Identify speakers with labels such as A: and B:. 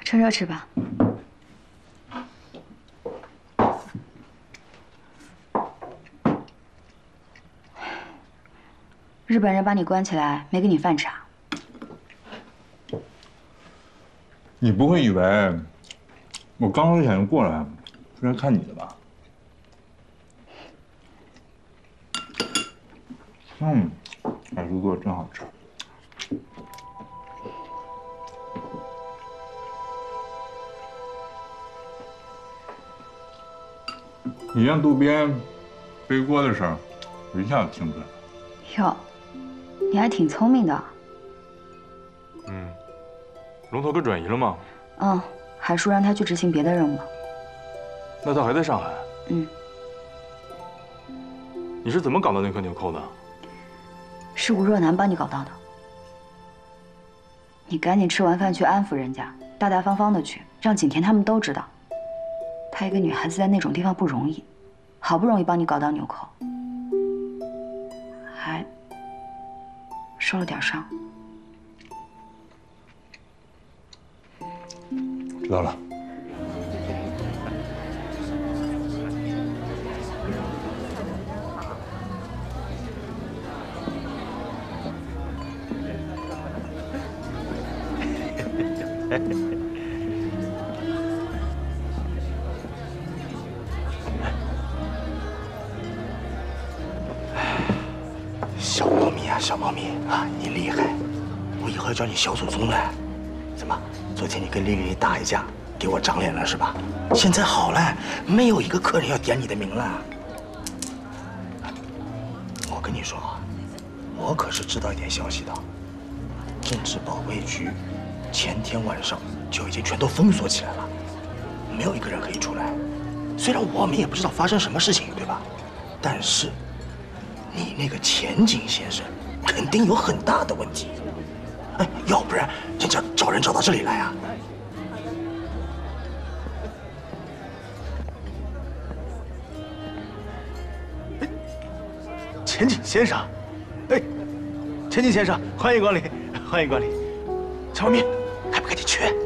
A: 趁热吃吧。日本人把你关起来，没给你饭吃啊？
B: 你不会以为我刚之前过来是来看你的吧？海叔做的真好吃。你让渡边背锅的事儿，我一下就听出来了。
A: 哟，你还挺聪明的。
C: 龙头哥转移了吗？
A: 嗯，海叔让他去执行别的任务了。
C: 那他还在上海？
A: 嗯，
C: 你是怎么搞到那颗纽扣的？
A: 是吴若楠帮你搞到的。你赶紧吃完饭去安抚人家，大大方方的去，让景甜他们都知道，她一个女孩子在那种地方不容易，好不容易帮你搞到纽扣，还受了点伤。
B: 知道了。
D: 小猫咪啊，小猫咪啊，你厉害！我以后要叫你小祖宗了。怎么，昨天你跟丽丽打一架，给我长脸了是吧？现在好了，没有一个客人要点你的名了。我跟你说啊，我可是知道一点消息的。政治保卫局前天晚上就已经全都封锁起来了，没有一个人可以出来。虽然我们也不知道发生什么事情，对吧？但是你那个前景先生肯定有很大的问题。哎，要不然人家找人找到这里来啊！哎，前景先生，哎，前景先生，欢迎光临，欢迎光临。小咪，赶不赶紧去？